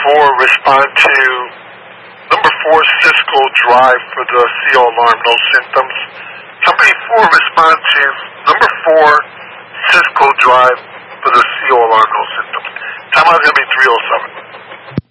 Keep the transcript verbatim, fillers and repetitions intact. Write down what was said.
four, respond to number four, Cisco Drive for the C O alarm, no symptoms. Company four, respond to number four, Cisco Drive for the C O alarm, no symptoms. Time out is going to be three oh seven.